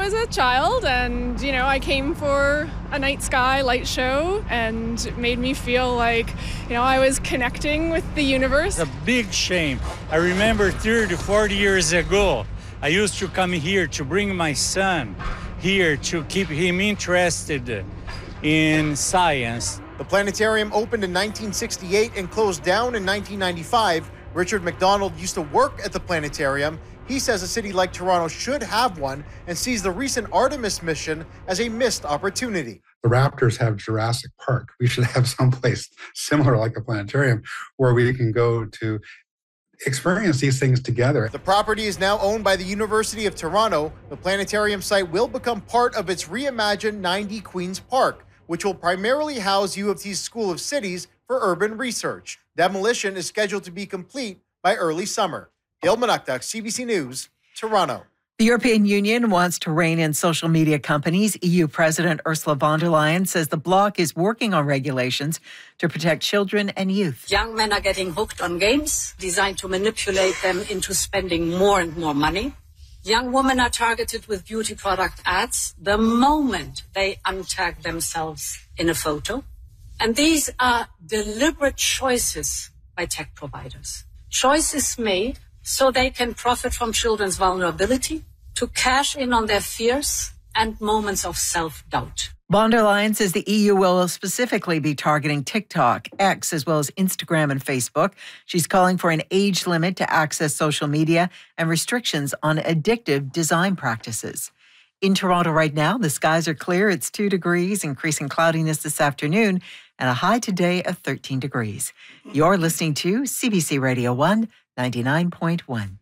was a child and, I came for a night sky light show and it made me feel like, I was connecting with the universe. It's a big shame. I remember 30, 40 years ago, I used to come here to bring my son here to keep him interested in science. The planetarium opened in 1968 and closed down in 1995. Richard McDonald used to work at the planetarium. He says a city like Toronto should have one and sees the recent Artemis mission as a missed opportunity. The Raptors have Jurassic Park. We should have someplace similar like a planetarium where we can go to experience these things together. The property is now owned by the University of Toronto. The planetarium site will become part of its reimagined 90 Queen's Park, which will primarily house U of T's School of Cities for urban research. Demolition is scheduled to be complete by early summer. Dale Manuktuk, CBC News, Toronto. The European Union wants to rein in social media companies. EU President Ursula von der Leyen says the bloc is working on regulations to protect children and youth. Young men are getting hooked on games designed to manipulate them into spending more and more money. Young women are targeted with beauty product ads the moment they untag themselves in a photo. And these are deliberate choices by tech providers. Choices made so they can profit from children's vulnerability, to cash in on their fears and moments of self-doubt. Von der Leyen says the EU will specifically be targeting TikTok, X, as well as Instagram and Facebook. She's calling for an age limit to access social media and restrictions on addictive design practices. In Toronto right now, the skies are clear. It's 2 degrees, increasing cloudiness this afternoon, and a high today of 13 degrees. You're listening to CBC Radio 1, 99.1.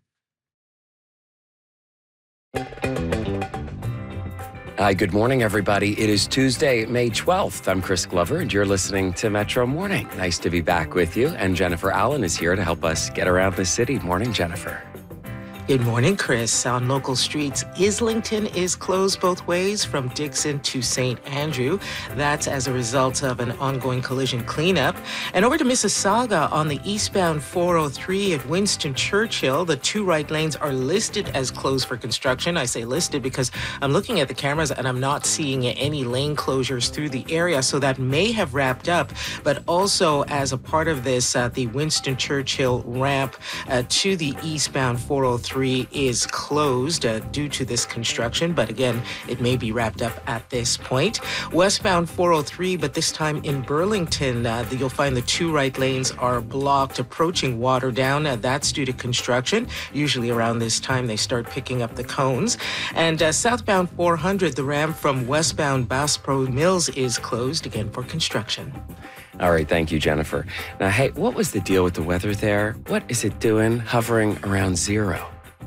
Hi, good morning, everybody. It is Tuesday, May 12th. I'm Chris Glover, and you're listening to Metro Morning. Nice to be back with you. And Jennifer Allen is here to help us get around the city. Morning, Jennifer. Good morning, Chris. On local streets, Islington is closed both ways from Dixon to St. Andrew. That's as a result of an ongoing collision cleanup. And over to Mississauga on the eastbound 403 at Winston Churchill, the 2 right lanes are listed as closed for construction. I say listed because I'm looking at the cameras and I'm not seeing any lane closures through the area, so that may have wrapped up. But also as a part of this, the Winston Churchill ramp to the eastbound 403 is closed due to this construction, but again, it may be wrapped up at this point. Westbound 403, but this time in Burlington, you'll find the 2 right lanes are blocked approaching Waterdown. That's due to construction. Usually around this time, they start picking up the cones. And southbound 400, the ramp from westbound Bass Pro Mills is closed again for construction. All right, thank you, Jennifer. Now, hey, what was the deal with the weather there? What is it doing hovering around 0?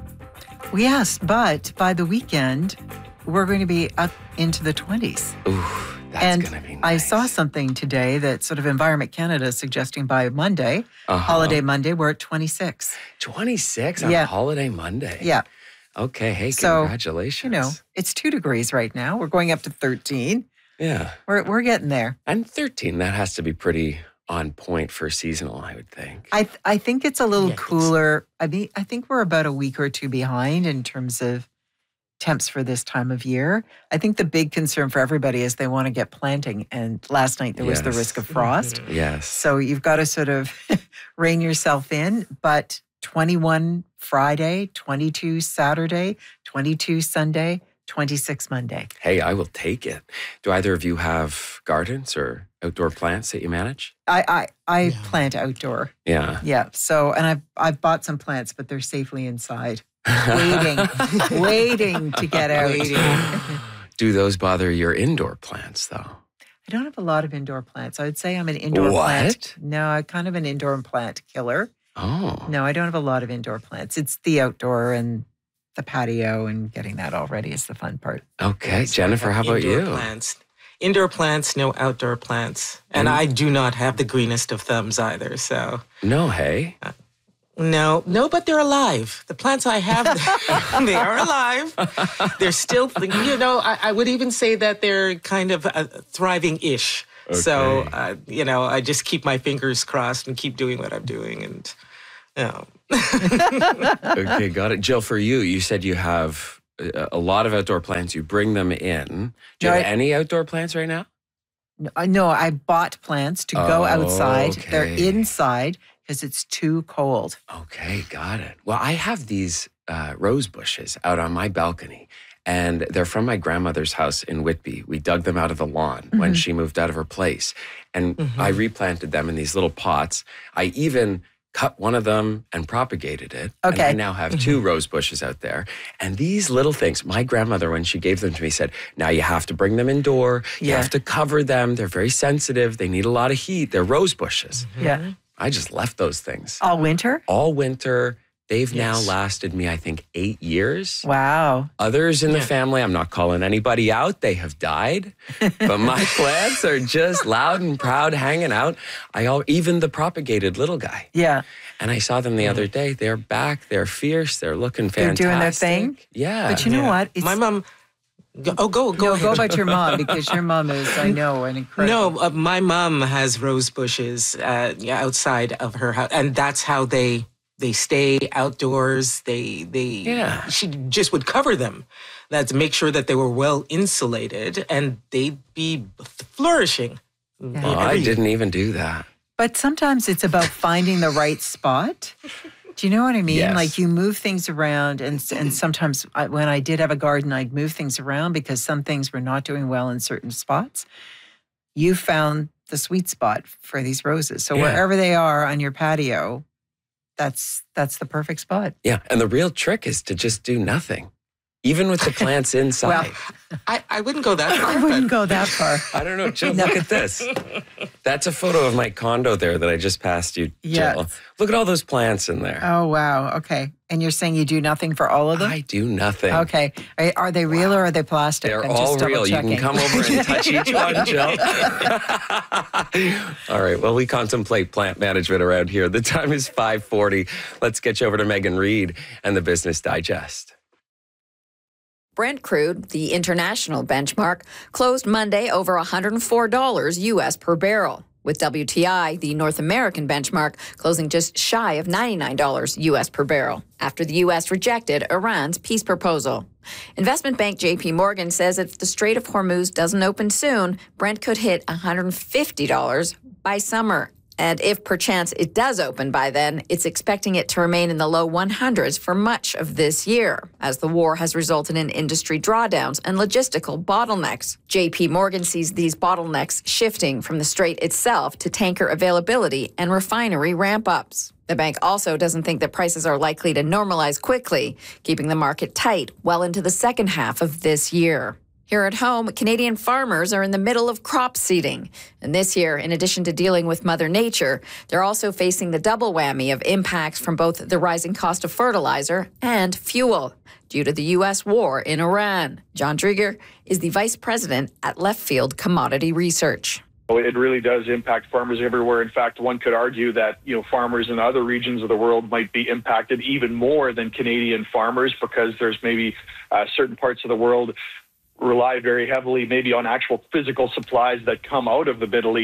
Yes, but by the weekend, we're going to be up into the 20s. Ooh, that's going to be nice. I saw something today that sort of Environment Canada is suggesting by Monday, Holiday Monday, we're at 26. 26 on Holiday Monday? Yeah. Okay, hey, congratulations. It's 2 degrees right now. We're going up to 13. Yeah. We're getting there. And 13, that has to be pretty on point for seasonal, I would think. I think it's a little cooler. I think we're about a week or 2 behind in terms of temps for this time of year. I think the big concern for everybody is they want to get planting. And last night there was the risk of frost. Yes. So you've got to sort of rein yourself in. But 21 Friday, 22 Saturday, 22 Sunday, 26 Monday. Hey, I will take it. Do either of you have gardens or outdoor plants that you manage? I plant outdoor. Yeah. Yeah. So, and I've bought some plants, but they're safely inside, waiting to get out. Do those bother your indoor plants, though? I don't have a lot of indoor plants. I would say I'm an indoor plant. No, I'm kind of an indoor plant killer. Oh. No, I don't have a lot of indoor plants. It's the outdoor and the patio, and getting that all ready is the fun part. Okay. Yes, Jennifer, how about you? Indoor plants, no outdoor plants. And I do not have the greenest of thumbs either, so. No, hey? No, but they're alive. The plants I have, they are alive. They're still, I would even say that they're kind of thriving-ish. Okay. So, I just keep my fingers crossed and keep doing what I'm doing. And, Okay, got it. Jill, for you, you said you have a lot of outdoor plants. You bring them in. Do you have any outdoor plants right now? No, I bought plants to go outside. Okay. They're inside because it's too cold. Okay, got it. Well, I have these rose bushes out on my balcony, and they're from my grandmother's house in Whitby. We dug them out of the lawn when she moved out of her place, and I replanted them in these little pots. I even cut one of them and propagated it. Okay. And I now have 2 rose bushes out there. And these little things, my grandmother, when she gave them to me, said, now you have to bring them indoor. You have to cover them. They're very sensitive. They need a lot of heat. They're rose bushes. Yeah. I just left those things. All winter? All winter. They've now lasted me, I think, 8 years. Wow. Others in the family, I'm not calling anybody out. They have died. But my plants are just loud and proud hanging out. Even the propagated little guy. Yeah. And I saw them the other day. They're back. They're fierce. They're looking fantastic. They're doing their thing? Yeah. But you know what? My mom... Go ahead. Go about your mom, because your mom is, I know, an incredible... No, my mom has rose bushes outside of her house, and that's how they stay outdoors. She just would cover them, to make sure that they were well insulated, and they'd be flourishing. Well, I didn't even do that. But sometimes it's about finding the right spot. Do you know what I mean? Yes. Like, you move things around, and sometimes when I did have a garden, I'd move things around because some things were not doing well in certain spots. You found the sweet spot for these roses. So wherever they are on your patio, that's the perfect spot. Yeah, and the real trick is to just do nothing, even with the plants inside. Well, I wouldn't go that far. I wouldn't go that far. I don't know, Jill, look at this. That's a photo of my condo there that I just passed you, Jill. Yes. Look at all those plants in there. Oh, wow. Okay. And you're saying you do nothing for all of them? I do nothing. Okay. Are they real or are they plastic? They're I'm all just real. You can come over and touch each one, Jill. All right. Well, we contemplate plant management around here. The time is 5:40. Let's get you over to Megan Reed and the Business Digest. Brent crude, the international benchmark, closed Monday over $104 U.S. per barrel, with WTI, the North American benchmark, closing just shy of $99 U.S. per barrel after the U.S. rejected Iran's peace proposal. Investment bank J.P. Morgan says if the Strait of Hormuz doesn't open soon, Brent could hit $150 by summer. And if perchance it does open by then, it's expecting it to remain in the low 100s for much of this year, as the war has resulted in industry drawdowns and logistical bottlenecks. JP Morgan sees these bottlenecks shifting from the strait itself to tanker availability and refinery ramp-ups. The bank also doesn't think that prices are likely to normalize quickly, keeping the market tight well into the second half of this year. Here at home, Canadian farmers are in the middle of crop seeding. And this year, in addition to dealing with Mother Nature, they're also facing the double whammy of impacts from both the rising cost of fertilizer and fuel due to the U.S. war in Iran. John Drieger is the vice president at Left Field Commodity Research. It really does impact farmers everywhere. In fact, one could argue that, farmers in other regions of the world might be impacted even more than Canadian farmers, because there's maybe certain parts of the world rely very heavily maybe on actual physical supplies that come out of the Middle East.